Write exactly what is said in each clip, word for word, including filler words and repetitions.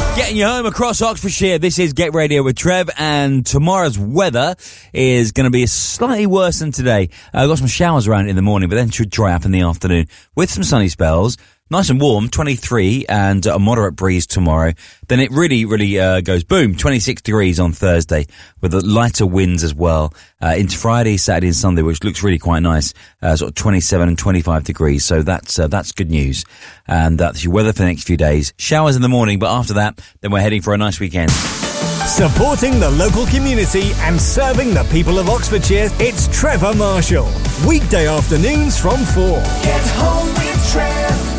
Getting you home across Oxfordshire. This is Get Radio with Trev, and tomorrow's weather is going to be slightly worse than today. I've uh, got some showers around in the morning, but then should dry up in the afternoon with some sunny spells. Nice and warm, twenty-three, and a moderate breeze tomorrow. Then it really, really uh, goes boom, twenty-six degrees on Thursday with the lighter winds as well. Uh, into Friday, Saturday and Sunday, which looks really quite nice, uh, sort of twenty-seven and twenty-five degrees. So that's uh, that's good news. And that's your weather for the next few days. Showers in the morning, but after that, then we're heading for a nice weekend. Supporting the local community and serving the people of Oxfordshire, it's Trevor Marshall. Weekday afternoons from four. Get home with Trev.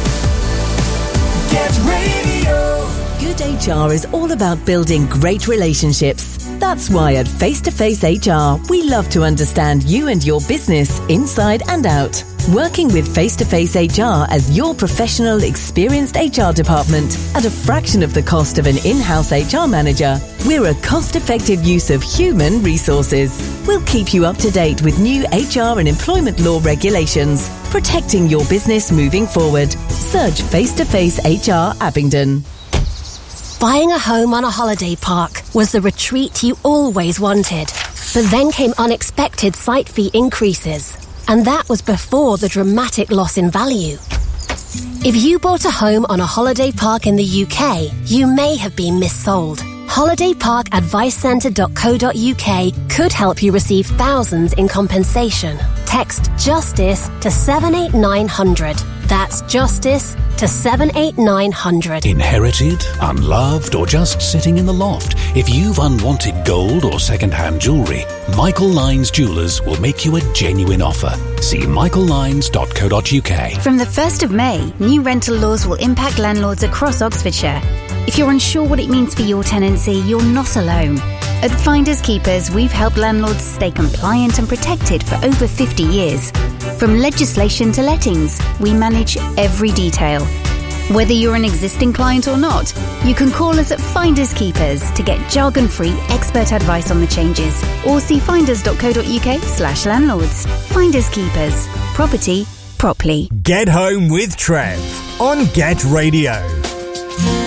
Get Radio. Good H R is all about building great relationships. That's why at Face to Face H R, we love to understand you and your business inside and out. Working with Face to Face H R as your professional, experienced H R department at a fraction of the cost of an in-house H R manager, we're a cost-effective use of human resources. We'll keep you up to date with new H R and employment law regulations, protecting your business moving forward. Search Face to Face H R Abingdon. Buying a home on a holiday park was the retreat you always wanted. But then came unexpected site fee increases. And that was before the dramatic loss in value. If you bought a home on a holiday park in the U K, you may have been missold. holiday park advice centre dot co dot uk could help you receive thousands in compensation. Text JUSTICE to seven eight nine hundred. That's JUSTICE to seven eight nine hundred. Inherited, unloved, or just sitting in the loft? If you've unwanted gold or second-hand jewellery, Michael Lyons Jewellers will make you a genuine offer. See michael lyons dot co dot uk. From the first of May, new rental laws will impact landlords across Oxfordshire. If you're unsure what it means for your tenancy, you're not alone. At Finders Keepers, we've helped landlords stay compliant and protected for over fifty years. From legislation to lettings, we manage every detail. Whether you're an existing client or not, you can call us at Finders Keepers to get jargon-free expert advice on the changes, or see finders dot co dot uk slash landlords. Finders Keepers. Property properly. Get home with Trev on Get Radio.